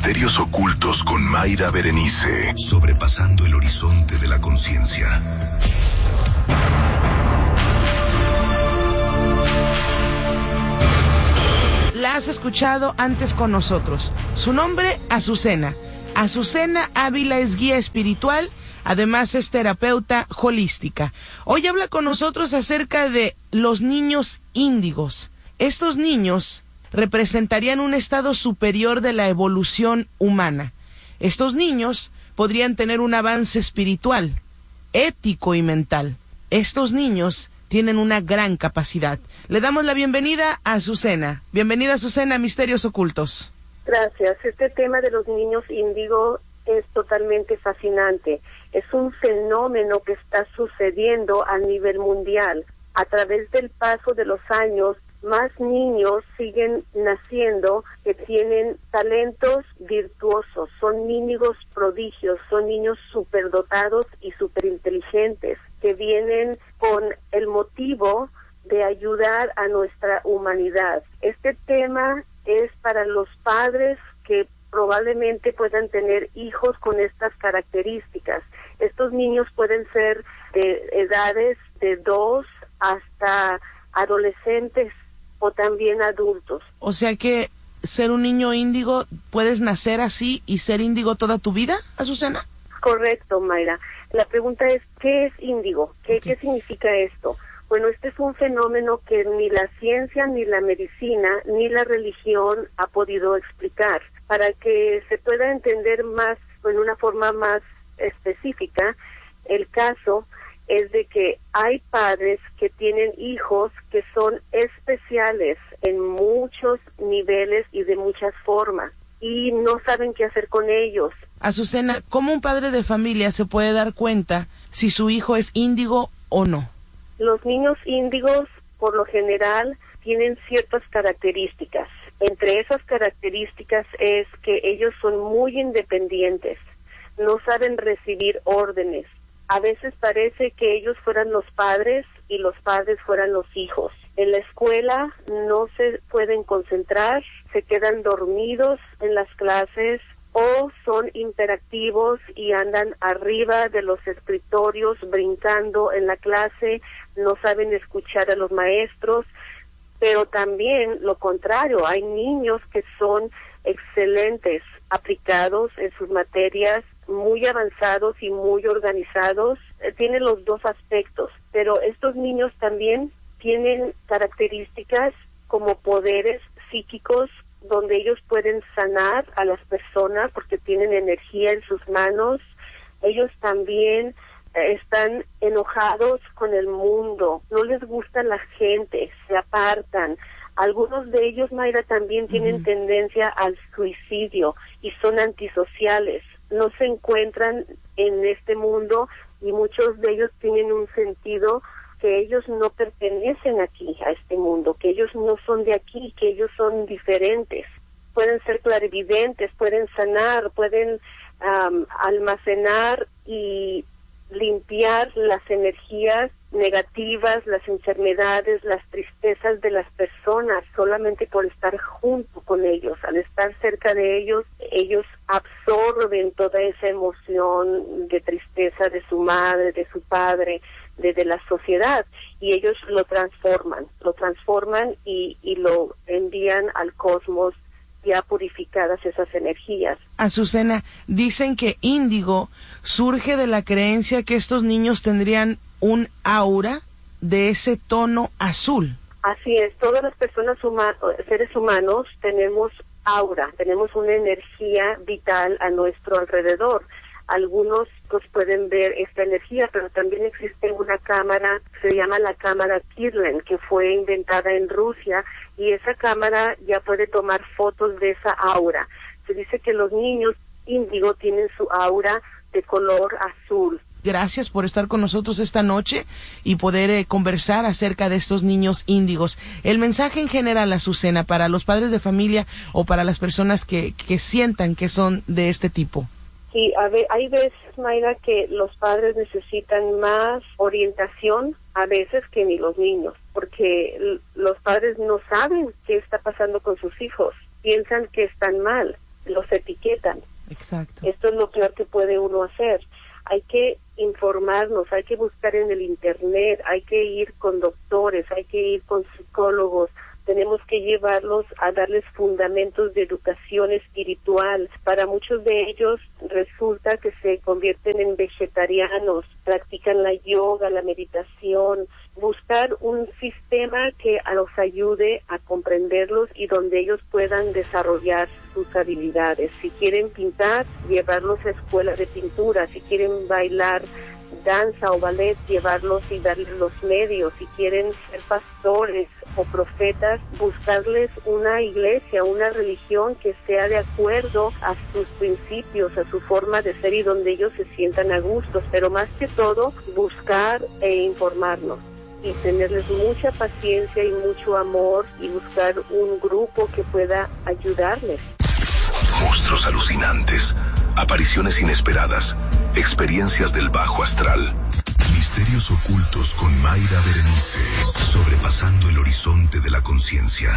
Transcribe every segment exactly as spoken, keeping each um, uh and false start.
Misterios ocultos con Mayra Berenice, sobrepasando el horizonte de la conciencia. La has escuchado antes con nosotros. Su nombre, Azucena. Azucena Ávila es guía espiritual, además es terapeuta holística. Hoy habla con nosotros acerca de los niños índigos. Estos niños representarían un estado superior de la evolución humana. Estos niños podrían tener un avance espiritual, ético y mental. Estos niños tienen una gran capacidad. Le damos la bienvenida a Azucena. Bienvenida, Azucena, a Misterios Ocultos. Gracias. Este tema de los niños índigo es totalmente fascinante. Es un fenómeno que está sucediendo a nivel mundial. A través del paso de los años, más niños siguen naciendo que tienen talentos virtuosos, son índigos prodigios, son niños superdotados y superinteligentes que vienen con el motivo de ayudar a nuestra humanidad. Este tema es para los padres que probablemente puedan tener hijos con estas características. Estos niños pueden ser de edades de dos hasta adolescentes o también adultos. O sea que ser un niño índigo, ¿puedes nacer así y ser índigo toda tu vida, Azucena? Correcto, Mayra. La pregunta es, ¿qué es índigo? ¿Qué, okay. ¿Qué significa esto? Bueno, este es un fenómeno que ni la ciencia, ni la medicina, ni la religión ha podido explicar. Para que se pueda entender más, en una forma más específica, el caso es de que hay padres que tienen hijos que son especiales en muchos niveles y de muchas formas y no saben qué hacer con ellos. Azucena, ¿cómo un padre de familia se puede dar cuenta si su hijo es índigo o no? Los niños índigos, por lo general, tienen ciertas características. Entre esas características es que ellos son muy independientes, no saben recibir órdenes. A veces parece que ellos fueran los padres y los padres fueran los hijos. En la escuela no se pueden concentrar, se quedan dormidos en las clases o son hiperactivos y andan arriba de los escritorios brincando en la clase, no saben escuchar a los maestros, pero también lo contrario, hay niños que son excelentes, aplicados en sus materias, muy avanzados y muy organizados, eh, tienen los dos aspectos, pero estos niños también tienen características como poderes psíquicos donde ellos pueden sanar a las personas porque tienen energía en sus manos. Ellos también eh, están enojados con el mundo, no les gusta la gente, se apartan. Algunos de ellos, Mayra, también tienen uh-huh. tendencia al suicidio y son antisociales. No se encuentran en este mundo y muchos de ellos tienen un sentido que ellos no pertenecen aquí a este mundo, que ellos no son de aquí, que ellos son diferentes. Pueden ser clarividentes, pueden sanar, pueden um, almacenar y limpiar las energías negativas, las enfermedades, las tristezas de las personas, solamente por estar junto con ellos. Al estar cerca de ellos, ellos absorben toda esa emoción de tristeza de su madre, de su padre, de, de la sociedad, y ellos lo transforman, lo transforman y, y lo envían al cosmos ya purificadas esas energías. Azucena, dicen que índigo surge de la creencia que estos niños tendrían un aura de ese tono azul. Así es, todas las personas humanas, seres humanos, tenemos aura, tenemos una energía vital a nuestro alrededor. Algunos pues, pueden ver esta energía, pero también existe una cámara, se llama la cámara Kirlian, que fue inventada en Rusia, y esa cámara ya puede tomar fotos de esa aura. Se dice que los niños índigo tienen su aura de color azul. Gracias por estar con nosotros esta noche y poder eh, conversar acerca de estos niños índigos. El mensaje en general, Azucena, para los padres de familia o para las personas que, que sientan que son de este tipo. Sí, a ver, hay veces, Mayra, que los padres necesitan más orientación a veces que ni los niños, porque l- los padres no saben qué está pasando con sus hijos, piensan que están mal. los etiquetan. Exacto. Esto es lo peor que puede uno hacer. Hay que informarnos, hay que buscar en el internet, hay que ir con doctores, hay que ir con psicólogos. Tenemos que llevarlos a darles fundamentos de educación espiritual. Para muchos de ellos resulta que se convierten en vegetarianos, practican la yoga, la meditación, buscar un sistema que los ayude a comprenderlos y donde ellos puedan desarrollar sus habilidades. Si quieren pintar, llevarlos a escuelas de pintura. Si quieren bailar danza o ballet, llevarlos y darles los medios. Si quieren ser pastores o profetas, buscarles una iglesia, una religión que sea de acuerdo a sus principios, a su forma de ser y donde ellos se sientan a gusto. Pero más que todo, buscar e informarnos y tenerles mucha paciencia y mucho amor y buscar un grupo que pueda ayudarles. Monstruos alucinantes, apariciones inesperadas, experiencias del bajo astral. Misterios ocultos con Mayra Berenice, sobrepasando el horizonte de la conciencia.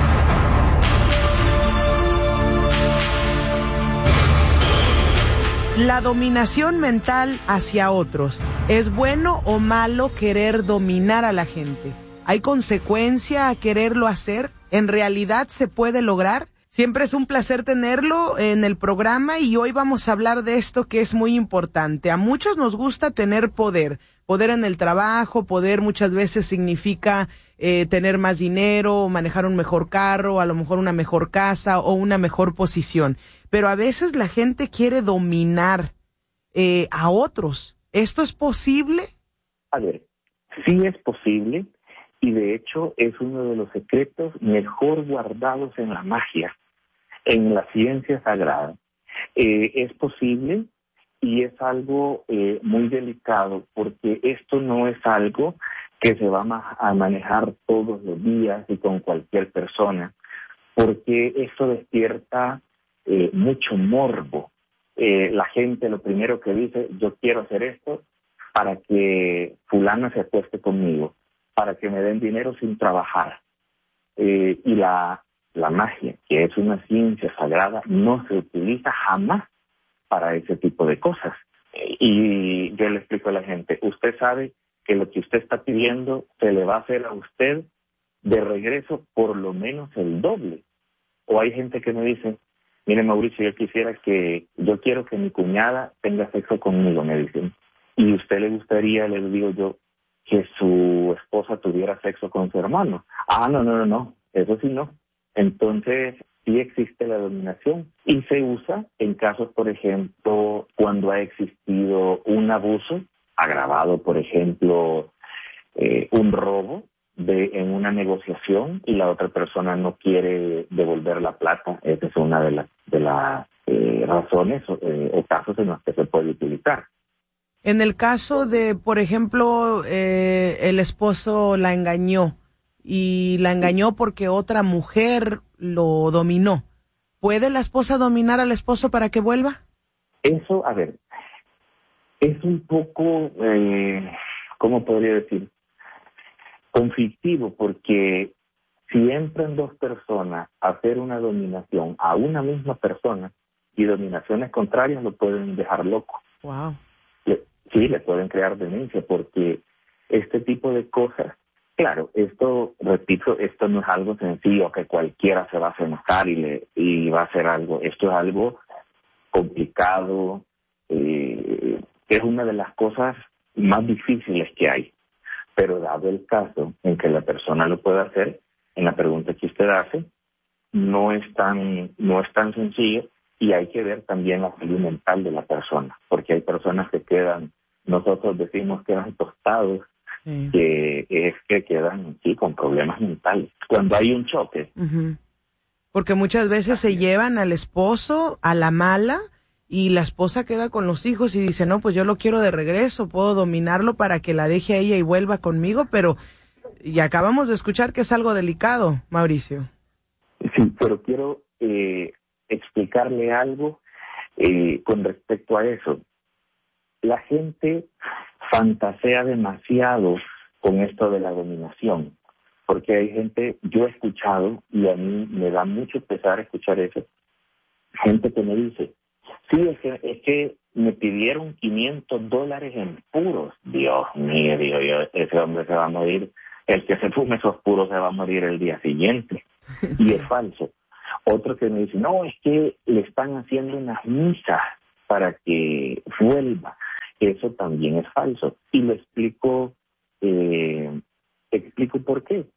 La dominación mental hacia otros. ¿Es bueno o malo querer dominar a la gente? ¿Hay consecuencia a quererlo hacer? ¿En realidad se puede lograr? Siempre es un placer tenerlo en el programa y hoy vamos a hablar de esto que es muy importante. A muchos nos gusta tener poder, poder en el trabajo, poder muchas veces significa eh, tener más dinero, manejar un mejor carro, a lo mejor una mejor casa o una mejor posición. Pero a veces la gente quiere dominar eh, a otros. ¿Esto es posible? A ver, sí es posible y de hecho es uno de los secretos mejor guardados en la magia, en la ciencia sagrada. Eh, es posible y es algo eh, muy delicado porque esto no es algo que se va ma- a manejar todos los días y con cualquier persona, porque esto despierta eh, mucho morbo. Eh, la gente lo primero que dice, yo quiero hacer esto para que fulana se acueste conmigo, para que me den dinero sin trabajar. Eh, y la La magia, que es una ciencia sagrada, no se utiliza jamás para ese tipo de cosas. Y yo le explico a la gente, usted sabe que lo que usted está pidiendo se le va a hacer a usted de regreso por lo menos el doble. O hay gente que me dice, mire Mauricio, yo quisiera que, yo quiero que mi cuñada tenga sexo conmigo, me dicen. Y a usted le gustaría, le digo yo, que su esposa tuviera sexo con su hermano. Ah, no, no, no, no, eso sí no. Entonces, sí existe la dominación y se usa en casos, por ejemplo, cuando ha existido un abuso agravado, por ejemplo, eh, un robo de en una negociación y la otra persona no quiere devolver la plata. Esa es una de las de las eh, razones eh, o casos en los que se puede utilizar. En el caso de, por ejemplo, eh, el esposo la engañó, y la engañó porque otra mujer lo dominó. ¿Puede la esposa dominar al esposo para que vuelva? Eso, a ver, es un poco, eh, ¿cómo podría decir? Conflictivo, porque si entran dos personas a hacer una dominación a una misma persona y dominaciones contrarias lo pueden dejar loco. Wow. Le, sí, le pueden crear demencia porque este tipo de cosas. Claro, esto, repito, esto no es algo sencillo que cualquiera se va a enojar y, le, y va a hacer algo. Esto es algo complicado, eh, es una de las cosas más difíciles que hay. Pero dado el caso en que la persona lo pueda hacer, en la pregunta que usted hace, no es tan, no es tan sencillo y hay que ver también la salud mental de la persona, porque hay personas que quedan, nosotros decimos que quedan tostados, sí. que es que quedan sí, con problemas mentales. Cuando hay un choque. Uh-huh. Porque muchas veces se llevan al esposo a la mala y la esposa queda con los hijos y dice, no, pues yo lo quiero de regreso, puedo dominarlo para que la deje a ella y vuelva conmigo, pero y acabamos de escuchar que es algo delicado, Mauricio. Sí, pero quiero eh, explicarle algo eh, con respecto a eso. La gente fantasea demasiado con esto de la dominación, porque hay gente, yo he escuchado, y a mí me da mucho pesar escuchar eso, gente que me dice, sí, es que, es que me pidieron quinientos dólares en puros. Dios mío, digo yo, ese hombre se va a morir, el que se fume esos puros se va a morir el día siguiente. Y es falso. Otro que me dice, no, es que le están haciendo unas misas para que vuelva. Eso también es falso. Y lo explico, eh, explico por qué.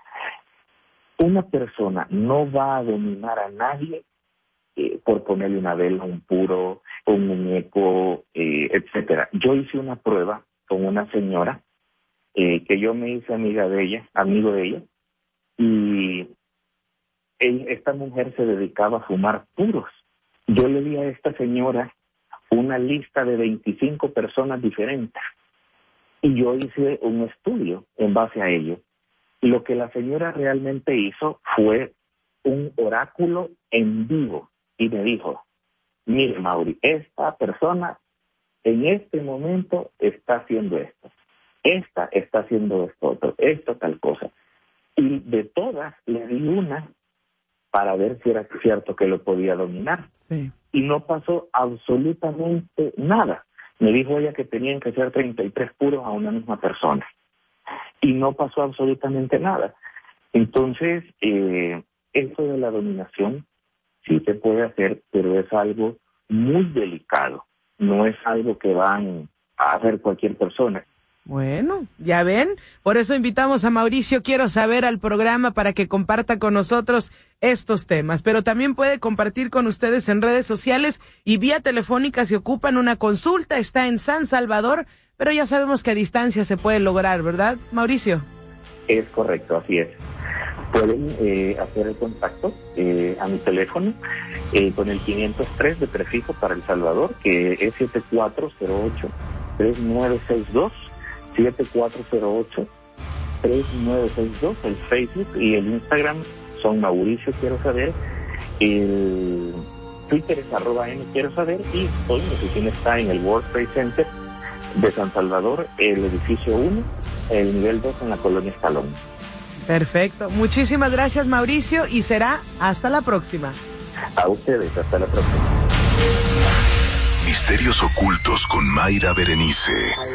Una persona no va a dominar a nadie eh, por ponerle una vela, un puro, un muñeco, eh, etcétera. Yo hice una prueba con una señora eh, que yo me hice amiga de ella, amigo de ella, y ella, esta mujer se dedicaba a fumar puros. Yo le di a esta señora una lista de veinticinco personas diferentes y yo hice un estudio en base a ello. Lo que la señora realmente hizo fue un oráculo en vivo y me dijo, mire Mauri, esta persona en este momento está haciendo esto, esta está haciendo esto otro, esto tal cosa. Y de todas le di una para ver si era cierto que lo podía dominar. Sí. Y no pasó absolutamente nada. Me dijo ella que tenían que ser treinta y tres puros a una misma persona. Y no pasó absolutamente nada. Entonces, eh, eso de la dominación sí se puede hacer, pero es algo muy delicado. No es algo que van a hacer cualquier persona. Bueno, ya ven, por eso invitamos a Mauricio Quiero Saber al programa para que comparta con nosotros estos temas, pero también puede compartir con ustedes en redes sociales y vía telefónica si ocupan una consulta. Está en San Salvador, pero ya sabemos que a distancia se puede lograr, ¿verdad, Mauricio? Es correcto, así es. Pueden eh, hacer el contacto eh, a mi teléfono eh, con el quinientos tres de prefijo para El Salvador, que es siete cuatro cero ocho, tres nueve seis dos. siete cuatro cero ocho, tres nueve seis dos, el Facebook y el Instagram son Mauricio Quiero Saber, el Twitter es arroba M Quiero Saber y hoy mi oficina está en el World Trade Center de San Salvador, el edificio uno, el nivel dos en la colonia Escalón. Perfecto, muchísimas gracias Mauricio y será hasta la próxima. A ustedes, hasta la próxima. Misterios ocultos con Mayra Berenice.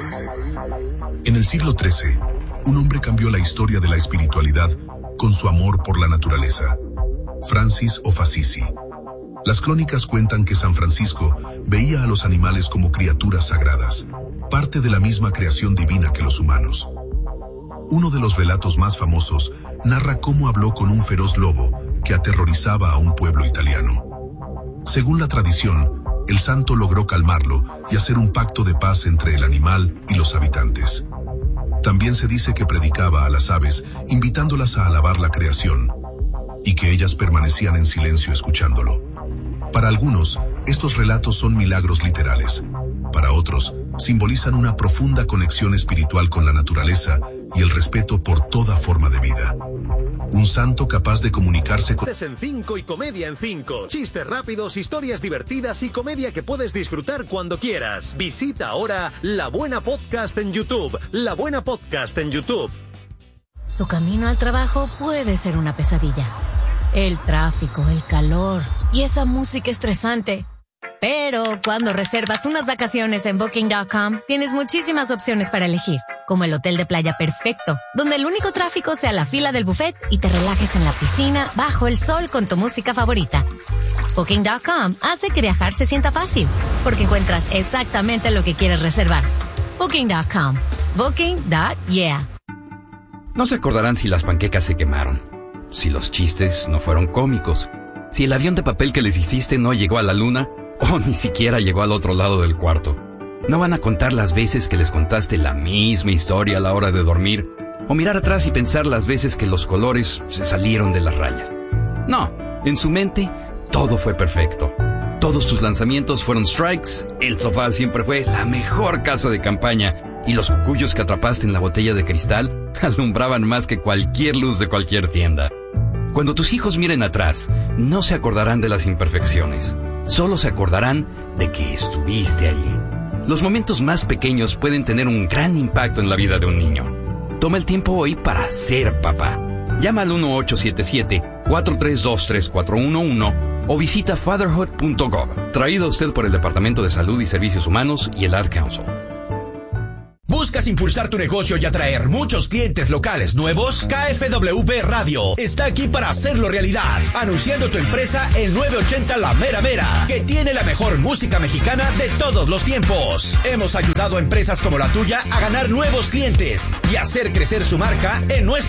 En el siglo trece, un hombre cambió la historia de la espiritualidad con su amor por la naturaleza. Francis of Assisi. Las crónicas cuentan que San Francisco veía a los animales como criaturas sagradas, parte de la misma creación divina que los humanos. Uno de los relatos más famosos narra cómo habló con un feroz lobo que aterrorizaba a un pueblo italiano. Según la tradición, el santo logró calmarlo y hacer un pacto de paz entre el animal y los habitantes. También se dice que predicaba a las aves, invitándolas a alabar la creación, y que ellas permanecían en silencio escuchándolo. Para algunos, estos relatos son milagros literales. Para otros, simbolizan una profunda conexión espiritual con la naturaleza y el respeto por toda forma de vida. Un santo capaz de comunicarse con... en cinco y comedia en cinco. Chistes rápidos, historias divertidas y comedia que puedes disfrutar cuando quieras. Visita ahora La Buena Podcast en YouTube. La Buena Podcast en YouTube. Tu camino al trabajo puede ser una pesadilla. El tráfico, el calor y esa música estresante. Pero cuando reservas unas vacaciones en Booking punto com, tienes muchísimas opciones para elegir, como el hotel de playa perfecto, donde el único tráfico sea la fila del buffet y te relajes en la piscina bajo el sol con tu música favorita. Booking punto com hace que viajar se sienta fácil, porque encuentras exactamente lo que quieres reservar. Booking punto com. Booking punto yeah. No se acordarán si las panquecas se quemaron, si los chistes no fueron cómicos, si el avión de papel que les hiciste no llegó a la luna o ni siquiera llegó al otro lado del cuarto. No van a contar las veces que les contaste la misma historia a la hora de dormir, o mirar atrás y pensar las veces que los colores se salieron de las rayas. No, en su mente todo fue perfecto. Todos tus lanzamientos fueron strikes, el sofá siempre fue la mejor casa de campaña y los cucuyos que atrapaste en la botella de cristal alumbraban más que cualquier luz de cualquier tienda. Cuando tus hijos miren atrás, no se acordarán de las imperfecciones. Solo se acordarán de que estuviste allí. Los momentos más pequeños pueden tener un gran impacto en la vida de un niño. Toma el tiempo hoy para ser papá. Llama al uno ocho siete siete, cuatro tres dos, tres cuatro uno uno o visita fatherhood punto gov. Traído a usted por el Departamento de Salud y Servicios Humanos y el Ad Council. ¿Buscas impulsar tu negocio y atraer muchos clientes locales nuevos? K F W P Radio está aquí para hacerlo realidad. Anunciando tu empresa en nueve ochenta La Mera Mera, que tiene la mejor música mexicana de todos los tiempos. Hemos ayudado a empresas como la tuya a ganar nuevos clientes y hacer crecer su marca en nuestra